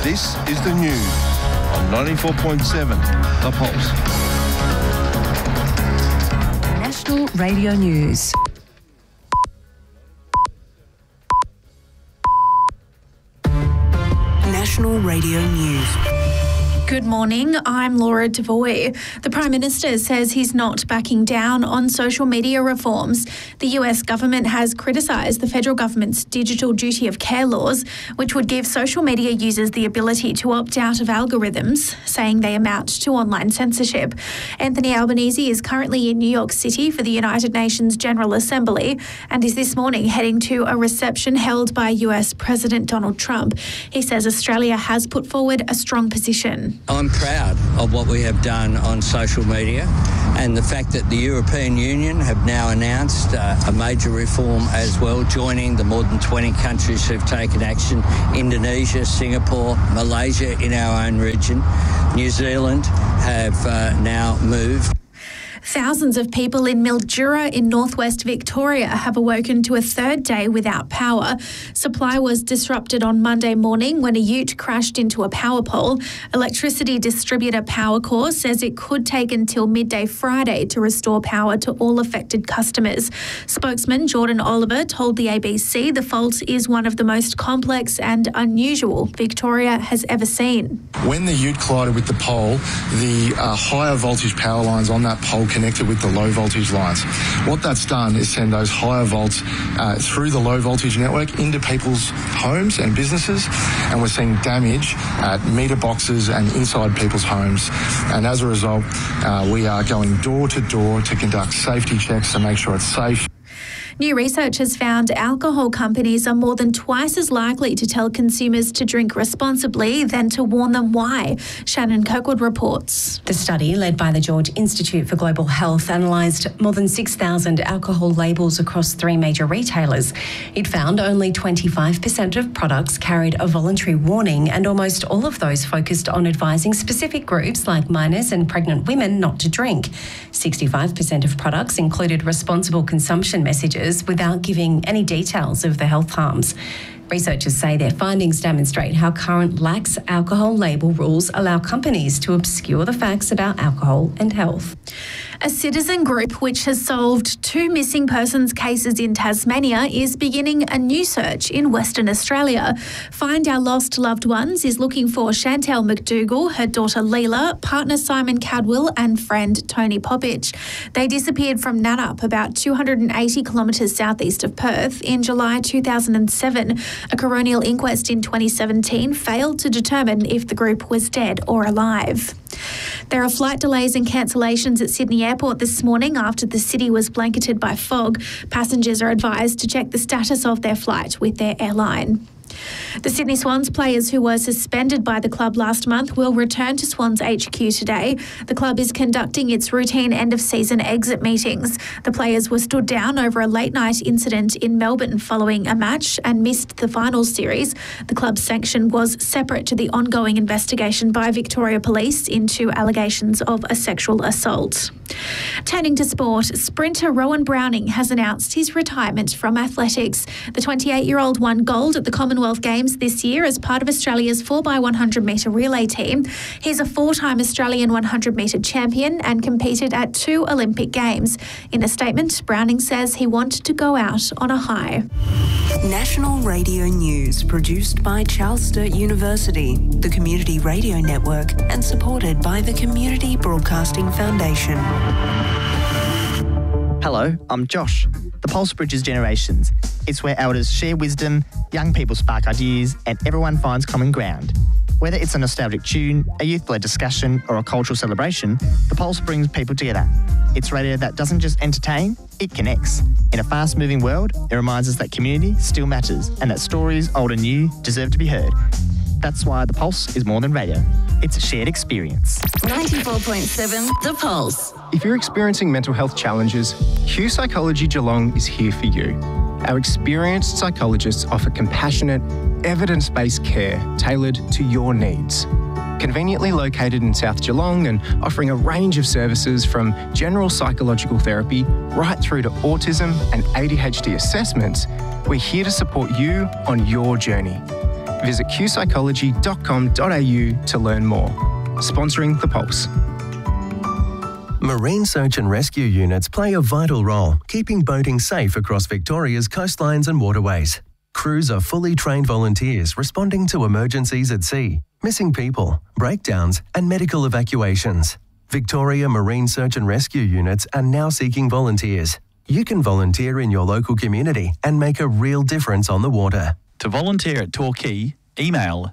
This is the news on 94.7 The Pulse. National Radio News. National Radio News. Good morning, I'm Laura Devoy. The Prime Minister says he's not backing down on social media reforms. The US government has criticised the federal government's digital duty of care laws, which would give social media users the ability to opt out of algorithms, saying they amount to online censorship. Anthony Albanese is currently in New York City for the United Nations General Assembly and is this morning heading to a reception held by US President Donald Trump. He says Australia has put forward a strong position. I'm proud of what we have done on social media and the fact that the European Union have now announced a major reform as well, joining the more than 20 countries who've taken action. Indonesia, Singapore, Malaysia in our own region, New Zealand have now moved. Thousands of people in Mildura in northwest Victoria have awoken to a third day without power. Supply was disrupted on Monday morning when a ute crashed into a power pole. Electricity distributor Powercore says it could take until midday Friday to restore power to all affected customers. Spokesman Jordan Oliver told the ABC the fault is one of the most complex and unusual Victoria has ever seen. When the ute collided with the pole, the higher voltage power lines on that pole connected with the low voltage lines. What that's done is send those higher volts through the low voltage network into people's homes and businesses, and we're seeing damage at meter boxes and inside people's homes. And as a result, we are going door to door to conduct safety checks to make sure it's safe. New research has found alcohol companies are more than twice as likely to tell consumers to drink responsibly than to warn them why. Shannon Kirkwood reports. The study, led by the George Institute for Global Health, analysed more than 6,000 alcohol labels across 3 major retailers. It found only 25% of products carried a voluntary warning, and almost all of those focused on advising specific groups like minors and pregnant women not to drink. 65% of products included responsible consumption messages without giving any details of the health harms. Researchers say their findings demonstrate how current lax alcohol label rules allow companies to obscure the facts about alcohol and health. A citizen group which has solved 2 missing persons cases in Tasmania is beginning a new search in Western Australia. Find Our Lost Loved Ones is looking for Chantel McDougall, her daughter Leela, partner Simon Cadwell and friend Tony Poppich. They disappeared from Nannup, about 280 kilometres southeast of Perth, in July 2007. A coronial inquest in 2017 failed to determine if the group was dead or alive. There are flight delays and cancellations at Sydney Airport this morning after the city was blanketed by fog. Passengers are advised to check the status of their flight with their airline. The Sydney Swans players who were suspended by the club last month will return to Swans HQ today. The club is conducting its routine end-of-season exit meetings. The players were stood down over a late-night incident in Melbourne following a match and missed the finals series. The club's sanction was separate to the ongoing investigation by Victoria Police into allegations of a sexual assault. Turning to sport, sprinter Rowan Browning has announced his retirement from athletics. The 28-year-old won gold at the Commonwealth Games this year as part of Australia's 4x100 metre relay team. He's a 4-time Australian 100 metre champion and competed at 2 Olympic Games. In a statement, Browning says he wanted to go out on a high. National Radio News, produced by Charles Sturt University, the Community Radio Network, and supported by the Community Broadcasting Foundation. Hello, I'm Josh. The Pulse bridges generations. It's where elders share wisdom, young people spark ideas, and everyone finds common ground. Whether it's a nostalgic tune, a youth-led discussion, or a cultural celebration, The Pulse brings people together. It's radio that doesn't just entertain, it connects. In a fast-moving world, it reminds us that community still matters and that stories, old and new, deserve to be heard. That's why The Pulse is more than radio. It's a shared experience. 94.7 The Pulse. If you're experiencing mental health challenges, Hugh Psychology Geelong is here for you. Our experienced psychologists offer compassionate, evidence-based care tailored to your needs. Conveniently located in South Geelong and offering a range of services from general psychological therapy right through to autism and ADHD assessments, we're here to support you on your journey. Visit qpsychology.com.au to learn more. Sponsoring The Pulse. Marine search and rescue units play a vital role, keeping boating safe across Victoria's coastlines and waterways. Crews are fully trained volunteers responding to emergencies at sea, missing people, breakdowns, and medical evacuations. Victoria Marine Search and Rescue units are now seeking volunteers. You can volunteer in your local community and make a real difference on the water. To volunteer at Torquay, email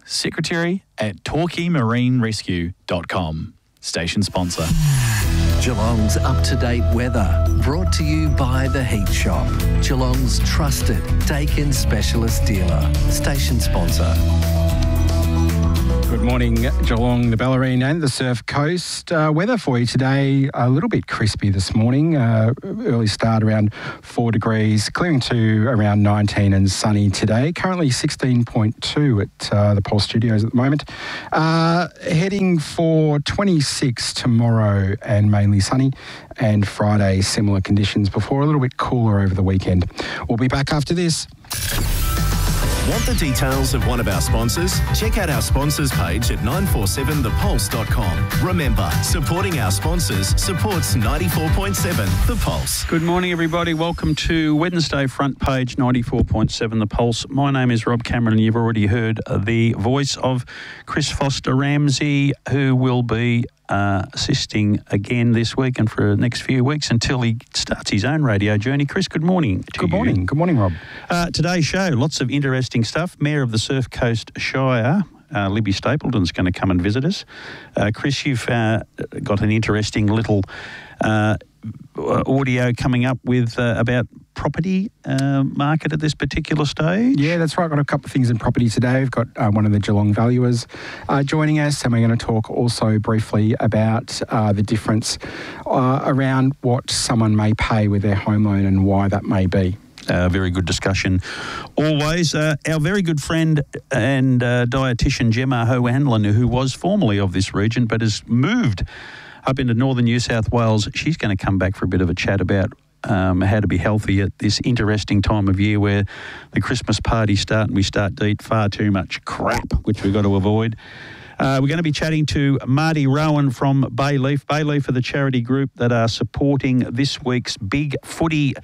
secretary@torquaymarinerescue.com. Station sponsor. Geelong's up-to-date weather, brought to you by The Heat Shop, Geelong's trusted Dakin specialist dealer. Station sponsor. Good morning, Geelong, the Bellarine and the Surf Coast. Weather for you today, a little bit crispy this morning. Early start around 4 degrees, clearing to around 19 and sunny today. Currently 16.2 at the Pulse Studios at the moment. Heading for 26 tomorrow and mainly sunny. And Friday, similar conditions before a little bit cooler over the weekend. We'll be back after this. Want the details of one of our sponsors? Check out our sponsors page at 947thepulse.com. Remember, supporting our sponsors supports 94.7 The Pulse. Good morning, everybody. Welcome to Wednesday front page 94.7 The Pulse. My name is Rob Cameron, and you've already heard the voice of Chris Foster-Ramsey, who will be assisting again this week and for the next few weeks until he starts his own radio journey. Chris, good morning to you. Good morning, Rob. Today's show, lots of interesting stuff. Mayor of the Surf Coast Shire, Libby Stapleton's going to come and visit us. Chris, you've got an interesting little audio coming up with about property market at this particular stage. Yeah, that's right. Got a couple of things in property today. We've got one of the Geelong valuers joining us, and we're going to talk also briefly about the difference around what someone may pay with their home loan and why that may be. Very good discussion. Always, our very good friend and dietitian Gemma O'Hanlon, who was formerly of this region but has moved up into northern New South Wales. She's going to come back for a bit of a chat about how to be healthy at this interesting time of year where the Christmas parties start and we start to eat far too much crap, which we've got to avoid. We're going to be chatting to Marty Rowan from Bayleaf. Bayleaf are the charity group that are supporting this week's big footy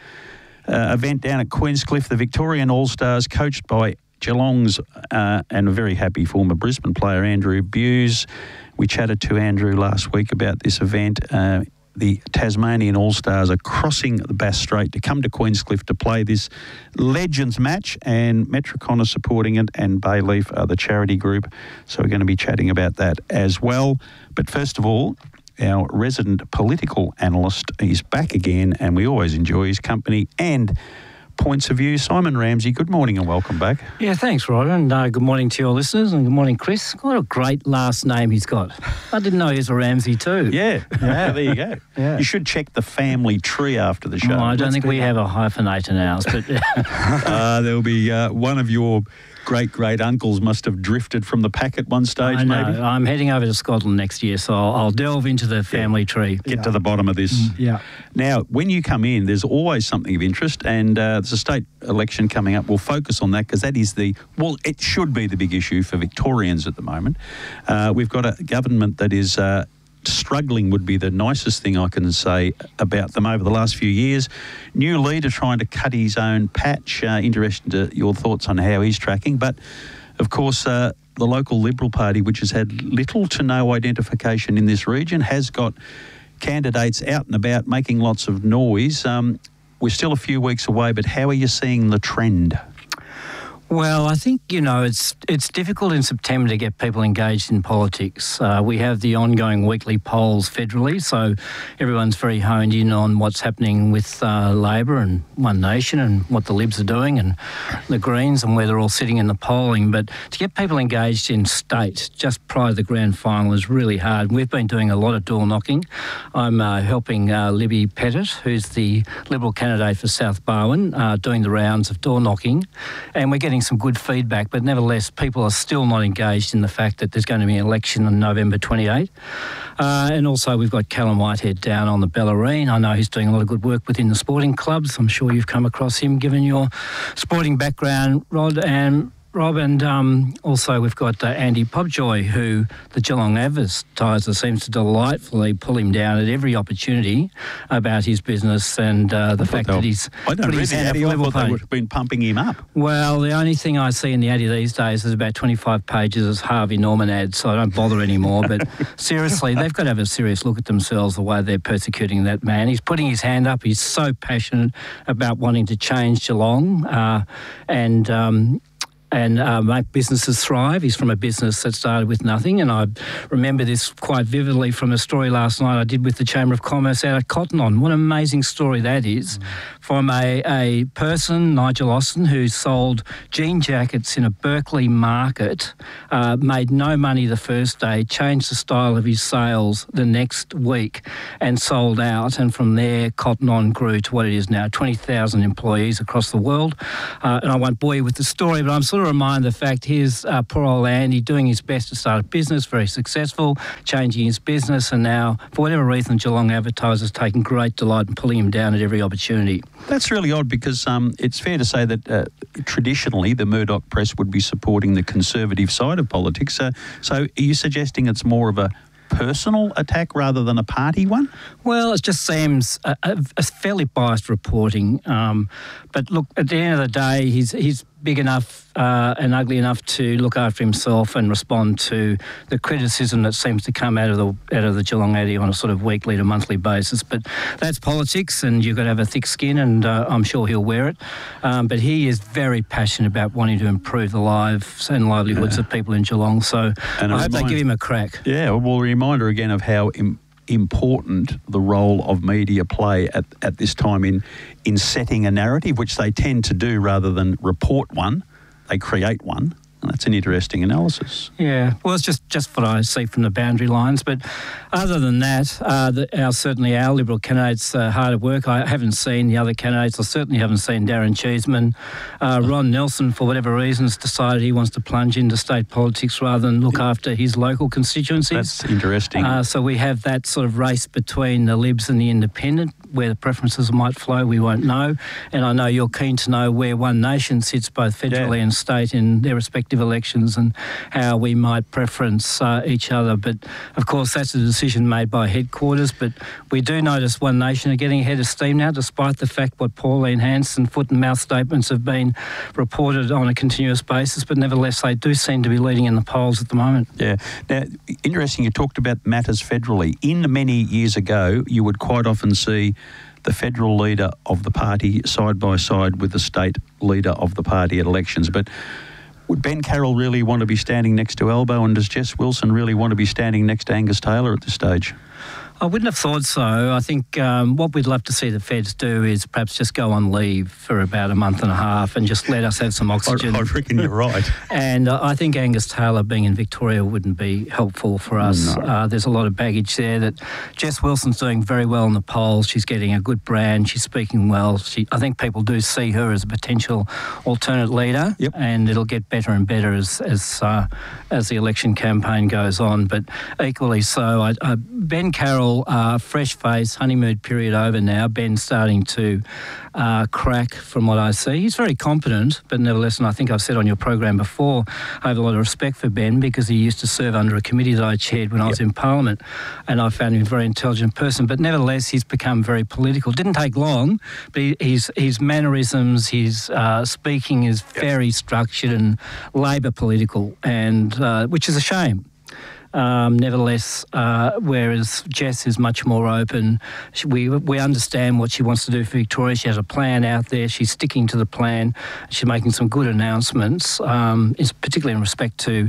event down at Queenscliff, the Victorian All-Stars, coached by Geelong's and a very happy former Brisbane player, Andrew Buse. We chatted to Andrew last week about this event. The Tasmanian All-Stars are crossing the Bass Strait to come to Queenscliff to play this Legends match, and Metricon are supporting it, and Bayleaf are the charity group. So we're going to be chatting about that as well. But first of all, our resident political analyst is back again, and we always enjoy his company and points of view. Simon Ramsey, good morning and welcome back. Yeah, thanks, Rod, and good morning to your listeners, and good morning, Chris. What a great last name he's got. I didn't know he was a Ramsey too. Yeah, there you go. Yeah. You should check the family tree after the show. Oh, I don't think we have a hyphenate in ours, but there'll be one of your great-great-uncles must have drifted from the pack at one stage, I know. maybe. I'm heading over to Scotland next year, so I'll delve into the family tree. Get to the bottom of this. Yeah. Now, when you come in, there's always something of interest, and there's a state election coming up. We'll focus on that because that is it should be the big issue for Victorians at the moment. We've got a government that is struggling, would be the nicest thing I can say about them over the last few years. New leader trying to cut his own patch. Interested to your thoughts on how he's tracking. But, of course, the local Liberal Party, which has had little to no identification in this region, has got candidates out and about making lots of noise. We're still a few weeks away, but how are you seeing the trend? Well, I think, it's difficult in September to get people engaged in politics. We have the ongoing weekly polls federally, so everyone's very honed in on what's happening with Labor and One Nation and what the Libs are doing and the Greens and where they're all sitting in the polling. But to get people engaged in state just prior to the grand final is really hard. We've been doing a lot of door knocking. I'm helping Libby Pettit, who's the Liberal candidate for South Barwon, doing the rounds of door knocking, and we're getting some good feedback, but nevertheless people are still not engaged in the fact that there's going to be an election on November 28. And also we've got Callum Whitehead down on the Bellarine. I know he's doing a lot of good work within the sporting clubs. I'm sure you've come across him given your sporting background, Rod, and Rob, and also we've got Andy Pobjoy, who the Geelong Advertiser seems to delightfully pull him down at every opportunity about his business and the fact that he's putting his hand up a level they would have been pumping him up. Well, the only thing I see in the Addy these days is about 25 pages as Harvey Norman ads, so I don't bother anymore. But seriously, they've got to have a serious look at themselves, the way they're persecuting that man. He's putting his hand up. He's so passionate about wanting to change Geelong and make businesses thrive. He's from a business that started with nothing, and I remember this quite vividly from a story last night I did with the Chamber of Commerce out at Cotton On. What an amazing story that is from a person, Nigel Austin, who sold jean jackets in a Berkeley market, made no money the first day, changed the style of his sales the next week and sold out, and from there Cotton On grew to what it is now, 20,000 employees across the world. And I won't bore you with the story, but I'm sort of reminded of the fact here's poor old Andy doing his best to start a business, very successful, changing his business, and now, for whatever reason, Geelong Advertiser's taking great delight in pulling him down at every opportunity. That's really odd because it's fair to say that traditionally the Murdoch press would be supporting the conservative side of politics. So are you suggesting it's more of a personal attack rather than a party one? Well, it just seems a fairly biased reporting. But look, at the end of the day, he's big enough and ugly enough to look after himself and respond to the criticism that seems to come out of the Geelong Addy on a sort of weekly to monthly basis. But that's politics, and you've got to have a thick skin, and I'm sure he'll wear it. But he is very passionate about wanting to improve the lives and livelihoods of people in Geelong. So I hope they give him a crack. Yeah, well, a reminder again of how important the role of media play at this time in setting a narrative, which they tend to do rather than report one. They create one. And that's an interesting analysis. Yeah, well, it's just what I see from the boundary lines. But other than that, certainly our Liberal candidates are hard at work. I haven't seen the other candidates. I certainly haven't seen Darren Cheeseman. Ron Nelson, for whatever reasons, decided he wants to plunge into state politics rather than look after his local constituencies. That's interesting. So we have that sort of race between the Libs and the Independent. Where the preferences might flow, we won't know. And I know you're keen to know where One Nation sits both federally and state in their respective elections and how we might preference each other. But, of course, that's a decision made by headquarters. But we do notice One Nation are getting ahead of steam now, despite the fact what Pauline Hanson foot and mouth statements have been reported on a continuous basis. But nevertheless, they do seem to be leading in the polls at the moment. Yeah. Now, interesting, you talked about matters federally. In many years ago, you would quite often see the federal leader of the party side by side with the state leader of the party at elections. But would Ben Carroll really want to be standing next to Albo, and does Jess Wilson really want to be standing next to Angus Taylor at this stage? I wouldn't have thought so. I think what we'd love to see the feds do is perhaps just go on leave for about a month and a half and just let us have some oxygen. I reckon you're right. And I think Angus Taylor being in Victoria wouldn't be helpful for us. No. There's a lot of baggage there. That Jess Wilson's doing very well in the polls. She's getting a good brand. She's speaking well. I think people do see her as a potential alternate leader, and it'll get better and better as the election campaign goes on. But equally so, Ben Carroll, fresh face, honeymoon period over now. Ben's starting to crack from what I see. He's very competent, but nevertheless, and I think I've said on your program before, I have a lot of respect for Ben because he used to serve under a committee that I chaired when I was in Parliament, and I found him a very intelligent person. But nevertheless, he's become very political. Didn't take long, but his mannerisms, his speaking is very structured and Labor political, and which is a shame. Nevertheless, whereas Jess is much more open, we understand what she wants to do for Victoria. She has a plan out there. She's sticking to the plan. She's making some good announcements, particularly in respect to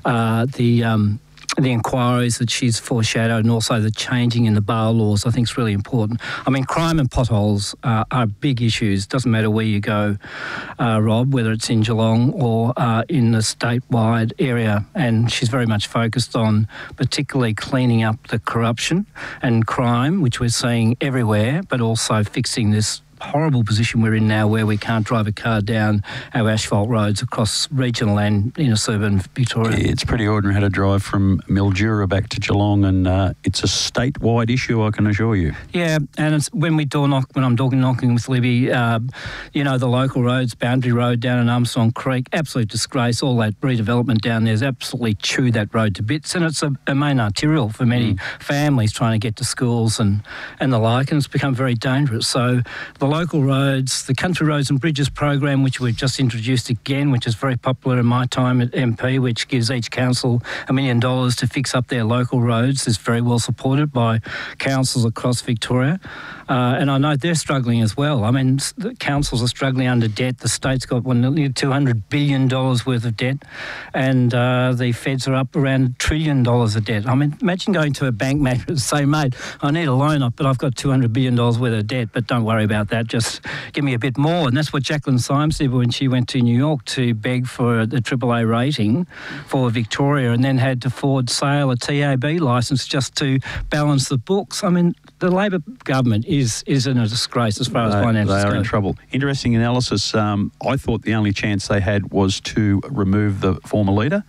the inquiries that she's foreshadowed, and also the changing in the bail laws, I think is really important. I mean, crime and potholes are big issues. Doesn't matter where you go, Rob, whether it's in Geelong or in the statewide area. And she's very much focused on particularly cleaning up the corruption and crime, which we're seeing everywhere, but also fixing this horrible position we're in now where we can't drive a car down our asphalt roads across regional and inner suburban Victoria. Yeah, it's pretty ordinary how to drive from Mildura back to Geelong, and it's a statewide issue, I can assure you. Yeah, and it's when I'm knocking with Libby, the local roads, Boundary Road down in Armstrong Creek, absolute disgrace. All that redevelopment down there has absolutely chewed that road to bits, and it's a main arterial for many families trying to get to schools and the like, and it's become very dangerous. So the local roads, the Country Roads and Bridges program, which we've just introduced again, which is very popular in my time at MP, which gives each council $1 million to fix up their local roads, is very well supported by councils across Victoria. And I know they're struggling as well. I mean, the councils are struggling under debt. The state's got nearly $200 billion worth of debt, and the feds are up around $1 trillion of debt. I mean, imagine going to a bank manager and say, mate, I need a loan up, but I've got $200 billion worth of debt, but don't worry about that. Just give me a bit more. And that's what Jacqueline Symes did when she went to New York to beg for the AAA rating for Victoria, and then had to forward sale a TAB licence just to balance the books. I mean, the Labor government is in a disgrace as far as finances go. They are in trouble. Interesting analysis. I thought the only chance they had was to remove the former leader.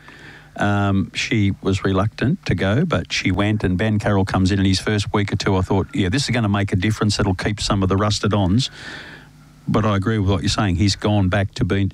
She was reluctant to go, but she went, and Ben Carroll comes in his first week or two. I thought, this is going to make a difference. It'll keep some of the rusted-ons. But I agree with what you're saying. He's gone back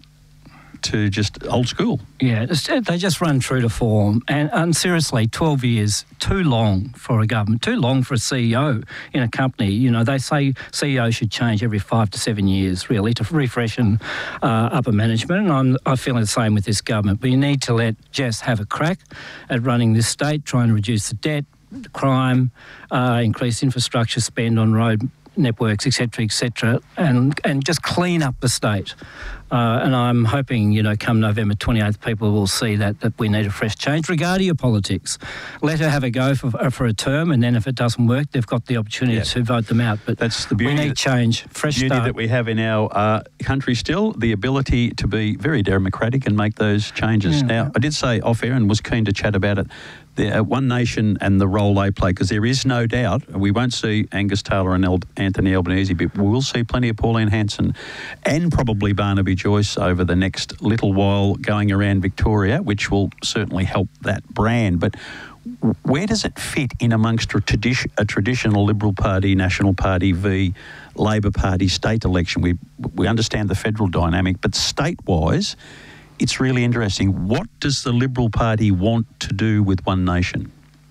to just old school. Yeah, they just run true to form. And seriously, 12 years, too long for a government, too long for a CEO in a company. They say CEOs should change every 5 to 7 years, really, to refreshen upper management. And I'm feeling the same with this government. But you need to let Jess have a crack at running this state, trying to reduce the debt, the crime, increase infrastructure spend on road networks, etc., and just clean up the state. And I'm hoping, come November 28th, people will see that we need a fresh change, regarding your politics. Let her have a go for a term, and then if it doesn't work, they've got the opportunity to vote them out. But that's the beauty. We need change, fresh beauty start. That we have in our country still, the ability to be very democratic and make those changes. Yeah. Now, I did say off-air and was keen to chat about it, the One Nation and the role they play, because there is no doubt we won't see Angus Taylor and Anthony Albanese, but we will see plenty of Pauline Hanson and probably Barnaby Joyce over the next little while going around Victoria, which will certainly help that brand. But where does it fit in amongst a traditional Liberal Party, National Party v Labor Party state election? We understand the federal dynamic, but state-wise, it's really interesting. What does the Liberal Party want to do with One Nation?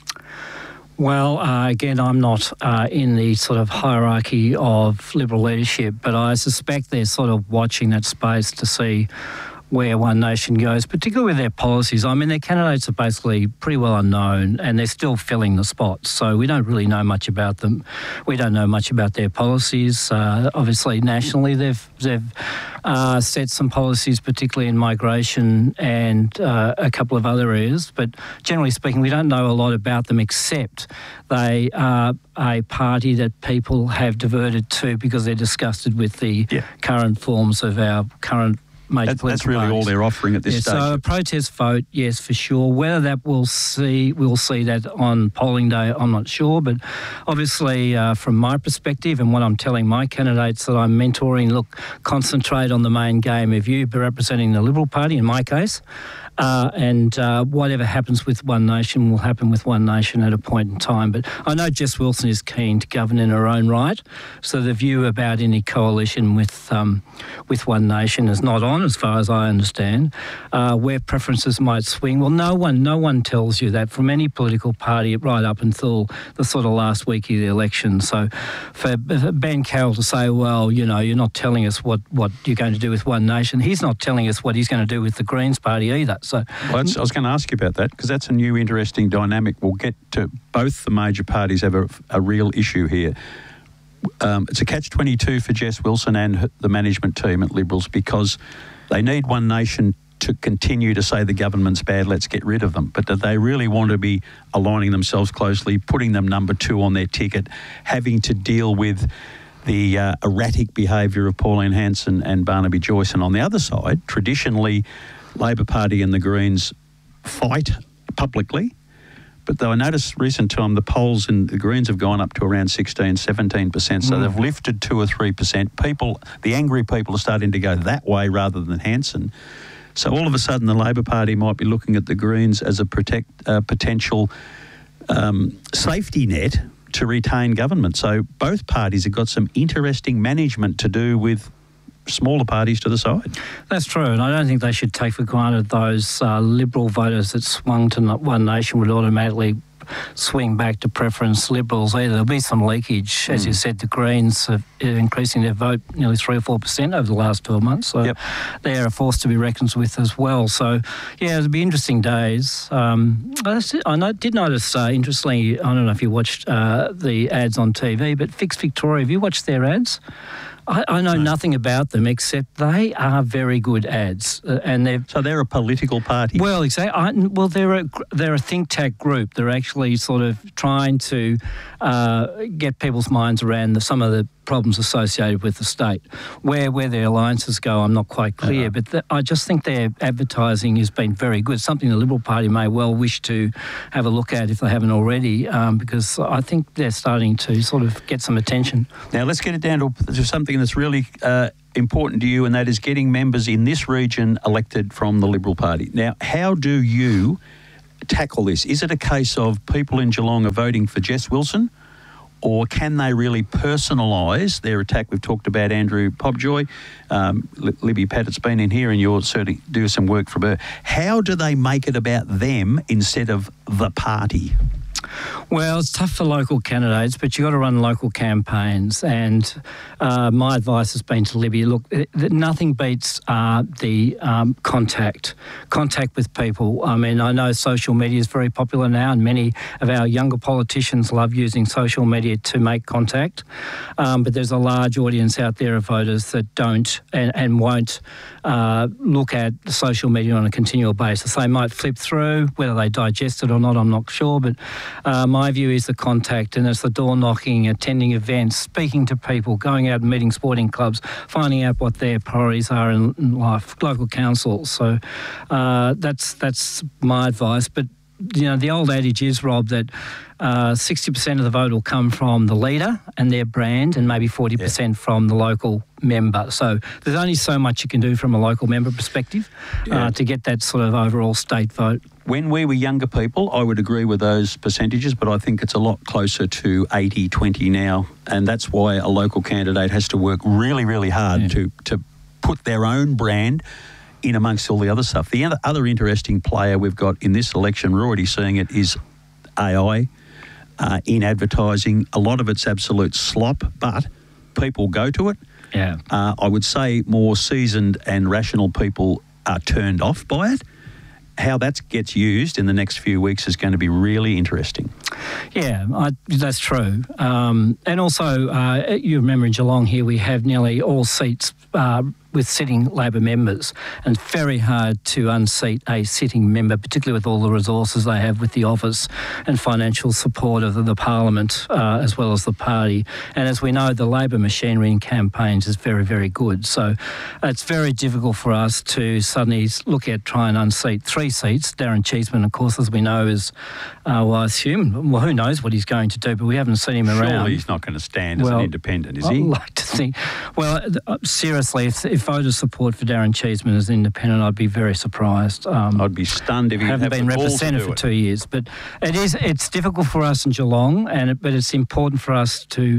Well, again, I'm not in the sort of hierarchy of Liberal leadership, but I suspect they're sort of watching that space to see where One Nation goes, particularly with their policies. I mean, their candidates are basically pretty well unknown, and they're still filling the spots, so we don't really know much about them. We don't know much about their policies. Obviously, nationally, they've set some policies, particularly in migration and a couple of other areas, but generally speaking, we don't know a lot about them, except they are a party that people have diverted to because they're disgusted with the current forms of our current major political That's really parties. all they're offering at this stage. So a protest vote, yes, for sure. Whether that we'll see that on polling day, I'm not sure. But obviously, from my perspective and what I'm telling my candidates that I'm mentoring, look, concentrate on the main game of you representing the Liberal Party, in my case. And whatever happens with One Nation will happen with One Nation at a point in time. But I know Jess Wilson is keen to govern in her own right, so the view about any coalition with One Nation is not on, as far as I understand. Where preferences might swing, well, no one tells you that from any political party right up until the sort of last week of the election. So for Ben Carroll to say, well, you're not telling us what you're going to do with One Nation, he's not telling us what he's going to do with the Greens Party either. So, I was going to ask you about that, because that's a new interesting dynamic. We'll get to both the major parties have a real issue here. It's a catch-22 for Jess Wilson and the management team at Liberals, because they need One Nation to continue to say the government's bad, let's get rid of them. But do they really want to be aligning themselves closely, putting them number 2 on their ticket, having to deal with the erratic behaviour of Pauline Hanson and Barnaby Joyce? And on the other side, traditionally, Labor Party and the Greens fight publicly, But though I noticed recent time the polls in the Greens have gone up to around 16, 17%, so they've lifted 2 or 3%. People, the angry people are starting to go that way rather than Hanson. So all of a sudden the Labor Party might be looking at the Greens as a potential safety net to retain government. So both parties have got some interesting management to do with smaller parties to the side. That's true, and I don't think they should take for granted those Liberal voters that swung to One Nation would automatically swing back to preference Liberals either. There'll be some leakage. As you said, the Greens are increasing their vote nearly 3 or 4% over the last 12 months, so they're a force to be reckoned with as well. So, yeah, it'll be interesting days. I did notice, interestingly, I don't know if you watched the ads on TV, but Fix Victoria, have you watched their ads? I know nothing about them except they are very good ads, and they're a political party. Well, exactly. They're a think tank group. They're actually sort of trying to get people's minds around some of the problems associated with the state. Where their alliances go, I'm not quite clear, but I just think their advertising has been very good. Something the Liberal Party may well wish to have a look at if they haven't already, because I think they're starting to sort of get some attention. Now let's get it down to something that's really important to you, and that is getting members in this region elected from the Liberal Party. Now, how do you tackle this? Is it a case of people in Geelong are voting for Jess Wilson, or can they really personalise their attack? We've talked about Andrew Pobjoy. Libby Pattett's been in here and you'll certainly do some work for her. How do they make it about them instead of the party? Well, it's tough for local candidates, but you've got to run local campaigns. And my advice has been to Libby, look, nothing beats the contact with people. I mean, I know social media is very popular now, and many of our younger politicians love using social media to make contact. But there's a large audience out there of voters that don't and won't look at social media on a continual basis. They might flip through, whether they digest it or not, I'm not sure, but my view is the contact, and it's the door knocking, attending events, speaking to people, going out and meeting sporting clubs, finding out what their priorities are in life, local councils. So that's my advice. But you know, the old adage is, Rob, that 60% of the vote will come from the leader and their brand, and maybe 40% from the local member. So there's only so much you can do from a local member perspective to get that sort of overall state vote. When we were younger people, I would agree with those percentages, but I think it's a lot closer to 80-20 now, and that's why a local candidate has to work really, really hard to put their own brand in amongst all the other stuff. The other interesting player we've got in this election, we're already seeing it, is AI in advertising. A lot of it's absolute slop, but people go to it. Yeah. I would say more seasoned and rational people are turned off by it. How that gets used in the next few weeks is going to be really interesting. Yeah, that's true. And also, you remember in Geelong here we have nearly all seats with sitting Labor members, and it's very hard to unseat a sitting member, particularly with all the resources they have with the office and financial support of the Parliament as well as the party. And as we know, the Labor machinery in campaigns is very, very good. So it's very difficult for us to suddenly look at try and unseat 3 seats. Darren Cheeseman, of course, as we know, is, I assume, who knows what he's going to do, but we haven't seen him around. Surely he's not going to stand as an independent, is he? I'd like to think. Well, seriously, if voters support for Darren Cheeseman as an independent, I'd be very surprised. I'd be stunned if he haven't been represented for 2 years. But it's difficult for us in Geelong, but it's important for us to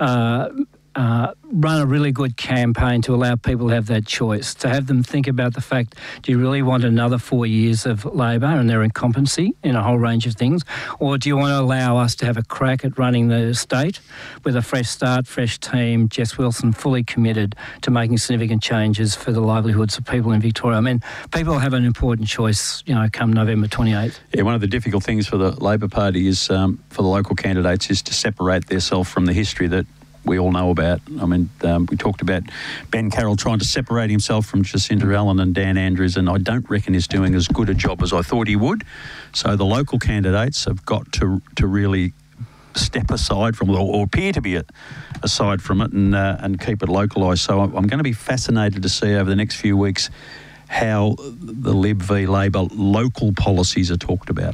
run a really good campaign to allow people to have that choice, to have them think about the fact, do you really want another 4 years of Labor and their incompetency in a whole range of things, or do you want to allow us to have a crack at running the state with a fresh start, fresh team, Jess Wilson fully committed to making significant changes for the livelihoods of people in Victoria? I mean, people have an important choice, come November 28th. Yeah, one of the difficult things for the Labor Party is, for the local candidates, is to separate themselves from the history that we all know about. I mean, we talked about Ben Carroll trying to separate himself from Jacinda Allen and Dan Andrews, and I don't reckon he's doing as good a job as I thought he would. So the local candidates have got to really step aside from it, or appear to be aside from it, and keep it localised. So I'm going to be fascinated to see over the next few weeks how the Lib v Labor local policies are talked about.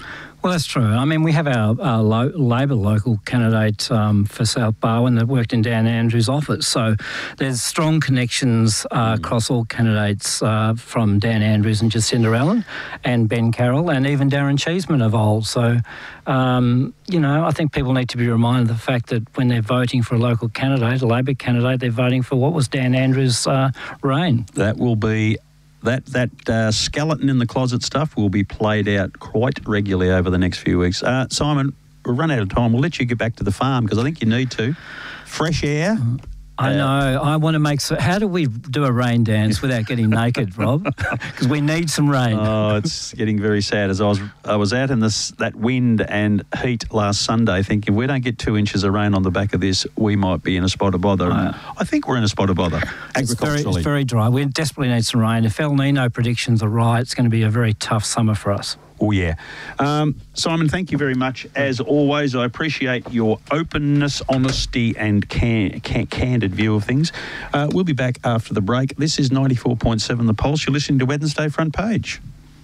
Well, that's true. I mean, we have our Labor local candidate for South Barwon that worked in Dan Andrews' office. So there's strong connections across all candidates from Dan Andrews and Jacinda Allen and Ben Carroll and even Darren Cheeseman of old. So, I think people need to be reminded of the fact that when they're voting for a local candidate, a Labor candidate, they're voting for what was Dan Andrews' reign. That will be... That skeleton in the closet stuff will be played out quite regularly over the next few weeks. Simon, we've run out of time. We'll let you get back to the farm because I think you need to. Fresh air. I know. I want to make... How do we do a rain dance without getting naked, Rob? Because we need some rain. Oh, it's getting very sad. As I was out in that wind and heat last Sunday thinking, if we don't get 2 inches of rain on the back of this, we might be in a spot of bother. I think we're in a spot of bother. It's very dry. We desperately need some rain. If El Nino predictions are right, it's going to be a very tough summer for us. Oh, yeah. Simon, thank you very much. As always, I appreciate your openness, honesty and candid view of things. We'll be back after the break. This is 94.7 The Pulse. You're listening to Wednesday Front Page.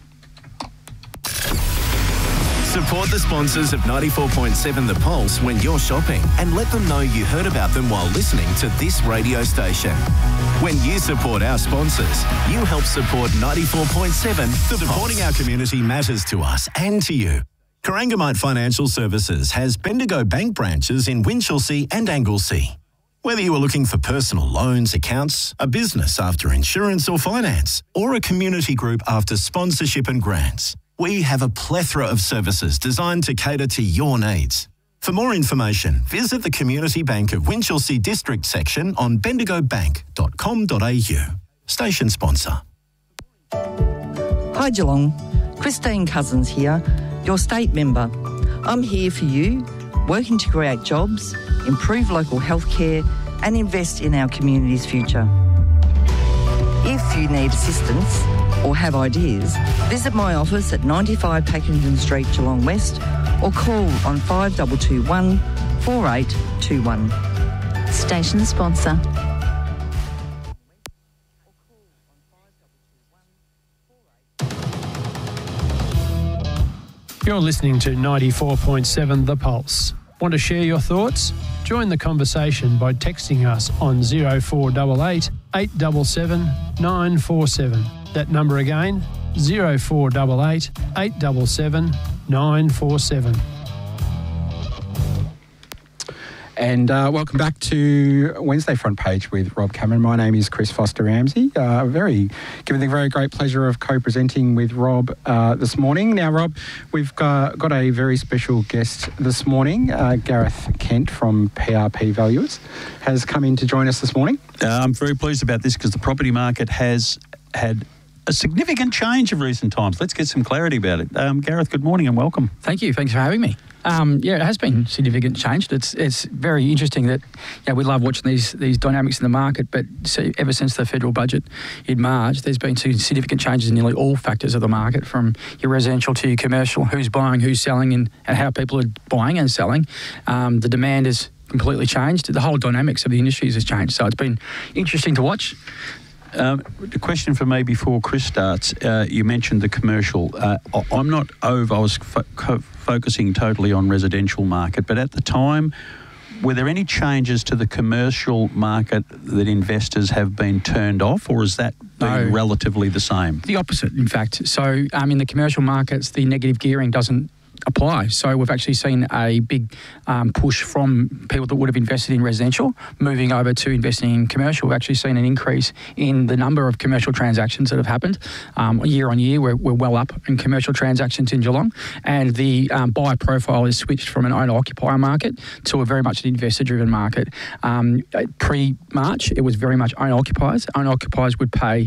Support the sponsors of 94.7 The Pulse when you're shopping and let them know you heard about them while listening to this radio station. When you support our sponsors, you help support 94.7 The Supporting Pulse. Our community matters to us and to you. Corangamite Financial Services has Bendigo Bank branches in Winchelsea and Anglesea. Whether you are looking for personal loans, accounts, a business after insurance or finance, or a community group after sponsorship and grants, we have a plethora of services designed to cater to your needs. For more information, visit the Community Bank of Winchelsea District section on bendigobank.com.au. Station sponsor. Hi Geelong, Christine Cousins here, your state member. I'm here for you, working to create jobs, improve local healthcare and invest in our community's future. If you need assistance or have ideas, visit my office at 95 Packington Street, Geelong West, or call on 5221 4821. Station sponsor. You're listening to 94.7 The Pulse. Want to share your thoughts? Join the conversation by texting us on 0488 877 947. That number again, 0488 877 947. And welcome back to Wednesday Front Page with Rob Cameron. My name is Chris Foster-Ramsey. Given the very great pleasure of co-presenting with Rob this morning. Now, Rob, we've got a very special guest this morning. Gareth Kent from PRP Valuers has come in to join us this morning. I'm very pleased about this because the property market has had a significant change of recent times. Let's get some clarity about it. Gareth, good morning and welcome. Thank you. Thanks for having me. It has been significant change. It's very interesting that we love watching these dynamics in the market, but ever since the federal budget in March, there's been significant changes in nearly all factors of the market, from your residential to your commercial, who's buying, who's selling, and how people are buying and selling. The demand has completely changed. The whole dynamics of the industries has changed. So it's been interesting to watch. The question for me before Chris starts, you mentioned the commercial. I'm not over, I was focusing totally on residential market, but at the time, were there any changes to the commercial market that investors have been turned off, or is that been relatively the same? The opposite, in fact. So in the commercial markets, the negative gearing doesn't apply. So we've actually seen a big push from people that would have invested in residential moving over to investing in commercial. We've actually seen an increase in the number of commercial transactions that have happened. Year on year, we're well up in commercial transactions in Geelong, and the buyer profile is switched from an owner-occupier market to a very much an investor-driven market. Pre-March, it was very much owner-occupiers. Owner-occupiers would pay,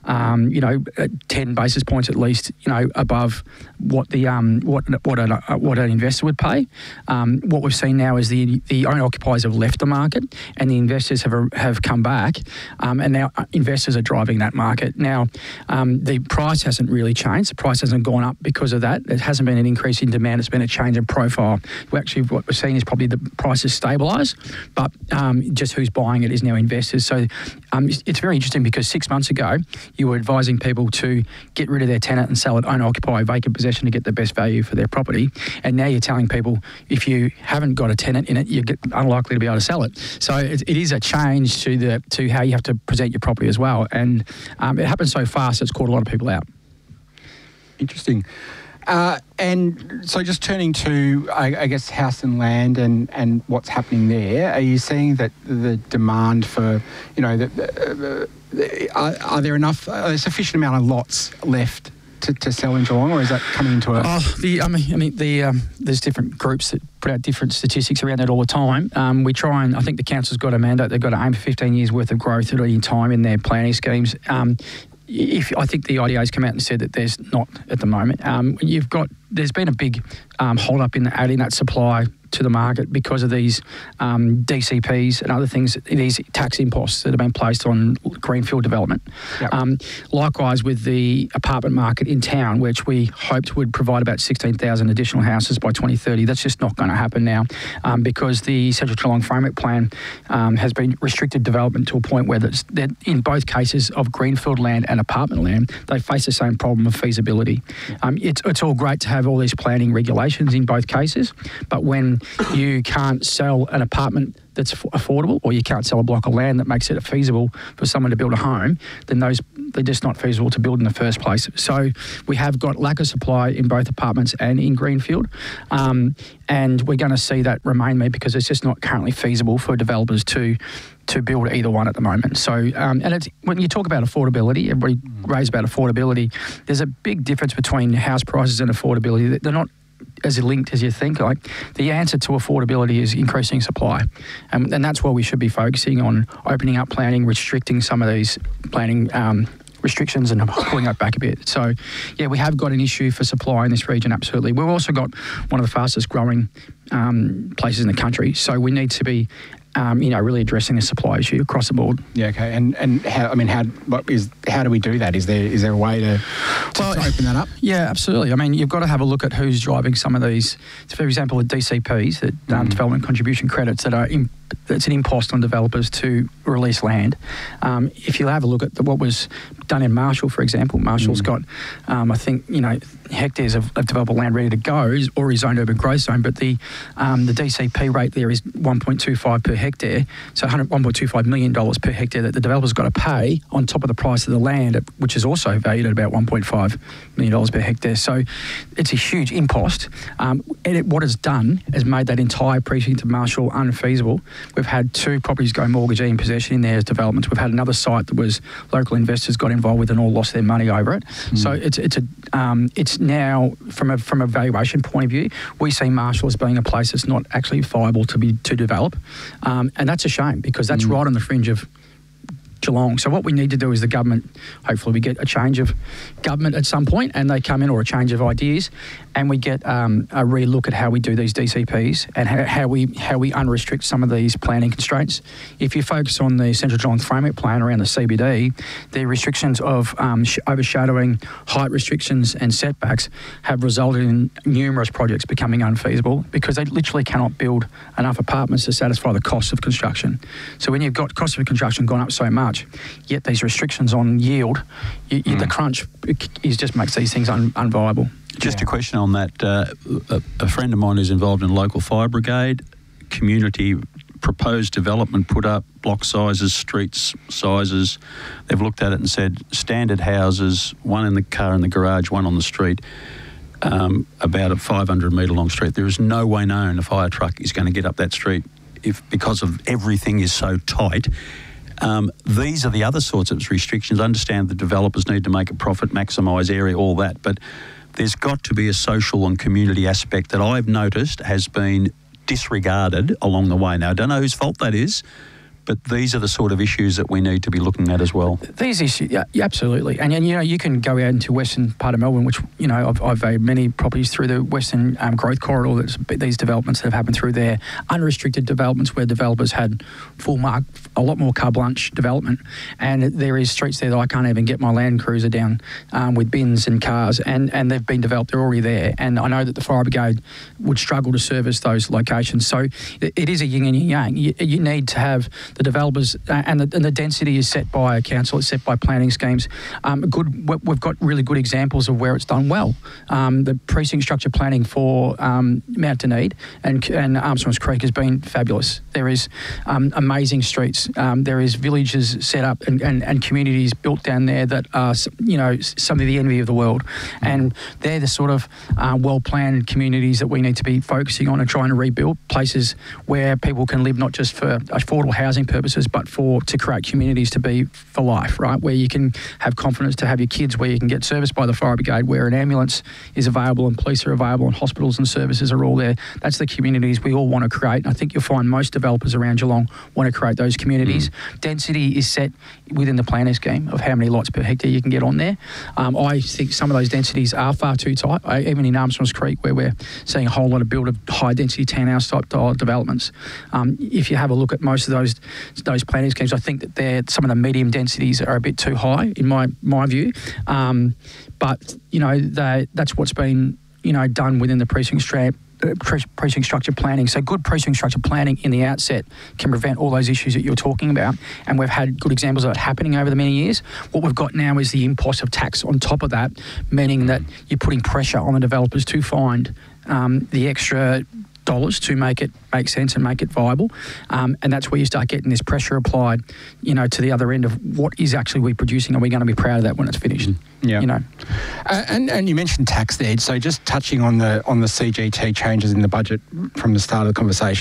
10 basis points at least, above what the what an investor would pay. What we've seen now is the owner-occupiers have left the market and the investors have come back, and now investors are driving that market. Now, the price hasn't really changed. The price hasn't gone up because of that. There hasn't been an increase in demand. It's been a change in profile. What we're seeing is probably the price has stabilised, but just who's buying it is now investors. So it's very interesting because 6 months ago, you were advising people to get rid of their tenant and sell it owner-occupier vacant possession to get the best value for their property. property, and now you're telling people if you haven't got a tenant in it, you're unlikely to be able to sell it. So it is a change to how you have to present your property as well, and it happens so fast it's caught a lot of people out. Interesting. And so just turning to, I guess, house and land and what's happening there, are you seeing that the demand for, are there enough, a sufficient amount of lots left to sell in Geelong, or is that coming into a... there's different groups that put out different statistics around that all the time. We try and, I think the council's got a mandate, they've got to aim for 15 years worth of growth at any time in their planning schemes. I think the IDA's come out and said that there's not at the moment. There's been a big hold up in adding that supply to the market because of these DCPs and other things, these tax imposts that have been placed on greenfield development. Yep. Likewise with the apartment market in town, which we hoped would provide about 16,000 additional houses by 2030. That's just not going to happen now because the Central Geelong Framework Plan has been restricted development to a point where that in both cases of greenfield land and apartment land, they face the same problem of feasibility. It's all great to have all these planning regulations in both cases, but when you can't sell an apartment that's affordable, or you can't sell a block of land that makes it feasible for someone to build a home, then they're just not feasible to build in the first place. So we have got lack of supply in both apartments and in greenfield, and we're going to see that remain there because it's just not currently feasible for developers to build either one at the moment. So, and when you talk about affordability, everybody raves about affordability. There's a big difference between house prices and affordability. They're not as linked as you think. Like, the answer to affordability is increasing supply, and that's where we should be focusing on opening up planning, restricting some of these planning restrictions and pulling that back a bit. So, yeah, we have got an issue for supply in this region, absolutely. We've also got one of the fastest growing places in the country, so we need to be really addressing the supply issue across the board. Yeah, okay. And how do we do that? Is there a way to open that up? Yeah, absolutely. I mean, you've got to have a look at who's driving some of these. For example, the DCPs, that development contribution credits that's an impost on developers to release land. If you have a look at what was done in Marshall, for example, Marshall's got, I think, hectares of developable land ready to go, or his own urban growth zone, but the DCP rate there is 1.25 per hectare, so $1.25 million per hectare that the developer's got to pay on top of the price of the land, which is also valued at about $1.5 million per hectare. So it's a huge impost. And what it's done has made that entire precinct of Marshall unfeasible. We've had 2 properties go mortgagee in possession in there as developments. We've had another site that was local investors got involved with and all lost their money over it. So it's now, from a valuation point of view, we see Marshall as being a place that's not actually viable to develop, and that's a shame because that's right on the fringe of Geelong. So what we need to do is the government, hopefully we get a change of government at some point and they come in, or a change of ideas, and we get a re-look at how we do these DCPs and how we unrestrict some of these planning constraints. If you focus on the Central Geelong Framework Plan around the CBD, the restrictions of overshadowing, height restrictions and setbacks have resulted in numerous projects becoming unfeasible because they literally cannot build enough apartments to satisfy the cost of construction. So when you've got cost of construction gone up so much, yet these restrictions on yield, the crunch just makes these things unviable. Just a question on that. A friend of mine who's involved in local fire brigade, community proposed development, put up block sizes, streets sizes. They've looked at it and said standard houses, one in the car in the garage, one on the street, about a 500 metre long street. There is no way known a fire truck is going to get up that street because of everything is so tight. These are the other sorts of restrictions. I understand the developers need to make a profit, maximise area, all that, but there's got to be a social and community aspect that I've noticed has been disregarded along the way. Now, I don't know whose fault that is, but these are the sort of issues that we need to be looking at as well. These issues, yeah, absolutely. And you can go out into western part of Melbourne, which, I've valued many properties through the western growth corridor. There's these developments that have happened through there, unrestricted developments where developers had a lot more carte blanche development. And there is streets there that I can't even get my Land Cruiser down with bins and cars, and they've been developed, they're already there. And I know that the fire brigade would struggle to service those locations. So it is a yin and yang. You need to have the developers and the density is set by a council, it's set by planning schemes. We've got really good examples of where it's done well. The precinct structure planning for Mount Dunedin and Armstrong's Creek has been fabulous. There is amazing streets. There is villages set up and communities built down there that are, some of the envy of the world. And they're the sort of well-planned communities that we need to be focusing on and trying to rebuild, places where people can live not just for affordable housing purposes, but to create communities to be for life, right? Where you can have confidence to have your kids, where you can get serviced by the fire brigade, where an ambulance is available and police are available and hospitals and services are all there. That's the communities we all want to create. And I think you'll find most developers around Geelong want to create those communities. Density is set within the planning scheme of how many lots per hectare you can get on there. I think some of those densities are far too tight, even in Armstrong's Creek, where we're seeing a whole lot of build of high-density townhouse type developments. If you have a look at most of those planning schemes, I think that some of the medium densities are a bit too high, in my view. But, that's what's been, done within the precinct structure planning. So good precinct structure planning in the outset can prevent all those issues that you're talking about, and we've had good examples of it happening over the many years. What we've got now is the impost of tax on top of that, meaning that you're putting pressure on the developers to find the extra dollars to make it make sense and make it viable, and that's where you start getting this pressure applied, to the other end of what is actually we producing. Are we going to be proud of that when it's finished? Yeah. And you mentioned tax there, so just touching on the CGT changes in the budget from the start of the conversation.